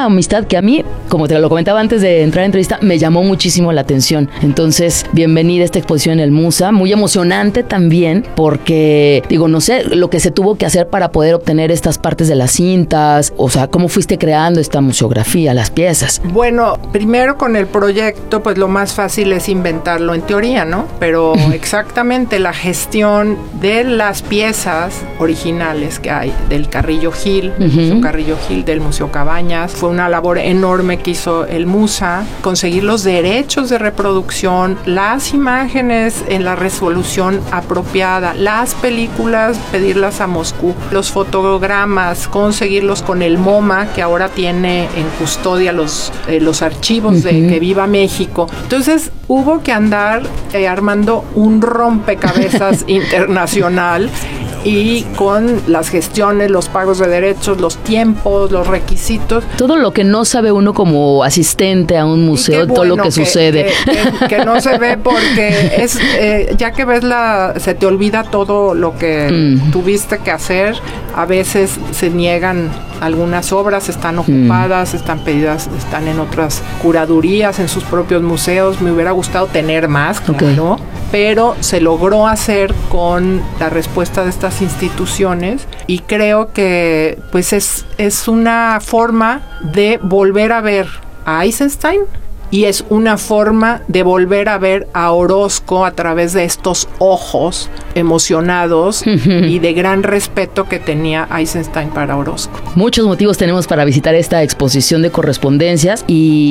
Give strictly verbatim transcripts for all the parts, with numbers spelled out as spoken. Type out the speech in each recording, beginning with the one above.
una amistad que a mí, como te lo comentaba antes de entrar a entrevista, me llamó muchísimo la atención. Entonces, bienvenida a esta exposición en el Musa, muy emocionante también, porque, digo, no sé, lo que se tuvo que hacer para poder obtener estas partes de las cintas, o sea, cómo fuiste creando esta museografía, las piezas. Bueno, primero con el proyecto, pues lo más fácil es inventarlo en teoría, ¿no? Pero exactamente la gestión de las piezas originales que hay del Carrillo Gil, del uh-huh. Museo Carrillo Gil, del Museo Cabañas, fue una labor enorme que hizo el Musa, conseguir los derechos de reproducción, las imágenes en la resolución apropiada, las películas, pedirlas a Moscú, los fotogramas, conseguirlos con el MoMA, que ahora tiene en custodia los, eh, los archivos uh-huh. de Que Viva México. Entonces hubo que andar eh, armando un rompecabezas internacional, y con las gestiones, los pagos de derechos, los tiempos, los requisitos. Todo lo que no sabe uno como asistente a un museo, bueno, todo lo que, que sucede. Que, que, que no se ve porque es eh, ya que ves la, se te olvida todo lo que mm. tuviste que hacer. A veces se niegan algunas obras, están ocupadas, mm. están pedidas, están en otras curadurías, en sus propios museos. Me hubiera gustado tener más, claro, okay. pero se logró hacer con la respuesta de estas instituciones y creo que pues es, es una forma de volver a ver a Eisenstein y es una forma de volver a ver a Orozco a través de estos ojos emocionados y de gran respeto que tenía Eisenstein para Orozco. Muchos motivos tenemos para visitar esta exposición de correspondencias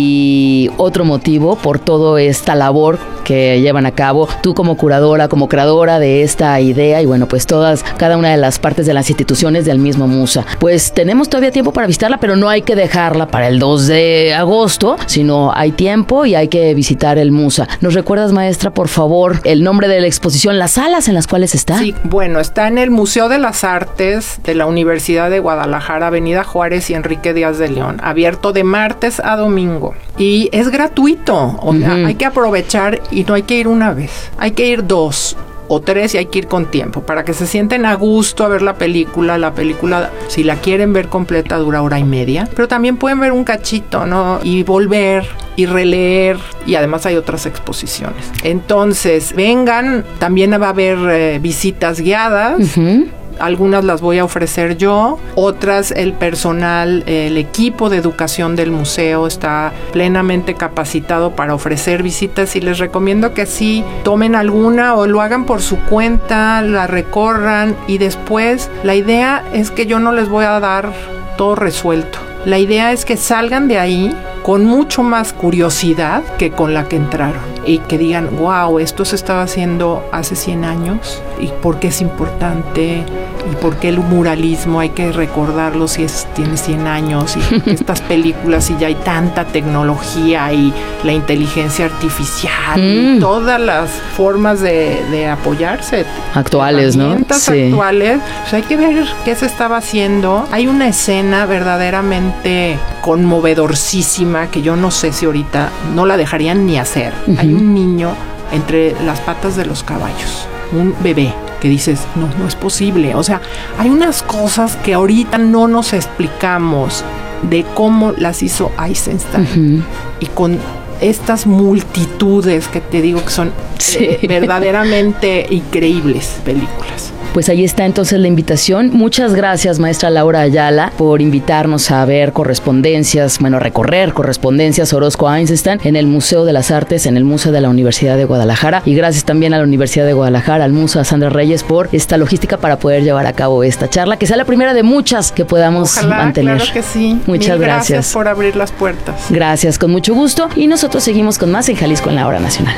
y otro motivo por toda esta labor que llevan a cabo tú como curadora, como creadora de esta idea y bueno, pues todas, cada una de las partes de las instituciones del mismo Musa. Pues tenemos todavía tiempo para visitarla, pero no hay que dejarla para el dos de agosto, sino hay tiempo y hay que visitar el Musa. ¿Nos recuerdas, maestra, por favor, el nombre de la exposición, las salas en las cuales está? Sí, bueno, está en el Museo de las Artes de la Universidad de Guadalajara, Avenida Juárez y Enrique Díaz de León, abierto de martes a domingo y es gratuito, o sea, uh-huh. hay que aprovechar y no hay que ir una vez, hay que ir dos o tres y hay que ir con tiempo para que se sienten a gusto a ver la película. La película, si la quieren ver completa, dura hora y media, pero también pueden ver un cachito, ¿no? Y volver y releer, y además hay otras exposiciones. Entonces, vengan, también va a haber eh, visitas guiadas. Uh-huh. Algunas las voy a ofrecer yo, otras el personal, el equipo de educación del museo está plenamente capacitado para ofrecer visitas y les recomiendo que sí tomen alguna o lo hagan por su cuenta, la recorran y después la idea es que yo no les voy a dar todo resuelto. La idea es que salgan de ahí con mucho más curiosidad que con la que entraron y que digan, wow, esto se estaba haciendo hace cien años y por qué es importante y por qué el muralismo hay que recordarlo si es, tiene cien años y estas películas y ya hay tanta tecnología y la inteligencia artificial mm. y todas las formas de, de apoyarse actuales, ¿no? Sí. Actuales, pues hay que ver qué se estaba haciendo. Hay una escena verdaderamente conmovedorcísima que yo no sé si ahorita no la dejarían ni hacer. Uh-huh. Hay un niño entre las patas de los caballos, un bebé, que dices, no, no es posible. O sea, hay unas cosas que ahorita no nos explicamos de cómo las hizo Eisenstein. Uh-huh. Y con estas multitudes que te digo que son sí. eh, verdaderamente increíbles películas. Pues ahí está entonces la invitación. Muchas gracias, maestra Laura Ayala, por invitarnos a ver correspondencias, bueno, recorrer correspondencias Orozco-Eisenstein en el Museo de las Artes, en el Museo de la Universidad de Guadalajara. Y gracias también a la Universidad de Guadalajara, al Museo, a Sandra Reyes, por esta logística para poder llevar a cabo esta charla, que sea la primera de muchas que podamos Ojalá, mantener. Claro que sí. Muchas Mil gracias. Gracias por abrir las puertas. Gracias, con mucho gusto. Y nosotros seguimos con más en Jalisco en la Hora Nacional.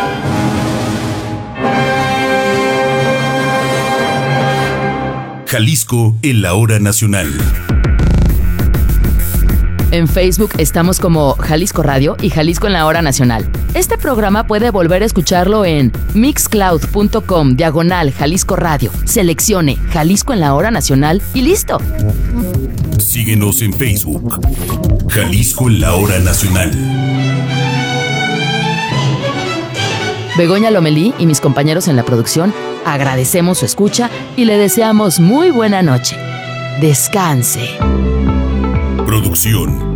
Jalisco en la Hora Nacional. En Facebook estamos como Jalisco Radio y Jalisco en la Hora Nacional. Este programa puede volver a escucharlo en mixcloud.com diagonal Jalisco Radio. Seleccione Jalisco en la Hora Nacional y listo. Síguenos en Facebook. Jalisco en la Hora Nacional. Begoña Lomelí y mis compañeros en la producción agradecemos su escucha y le deseamos muy buena noche. Descanse. Producción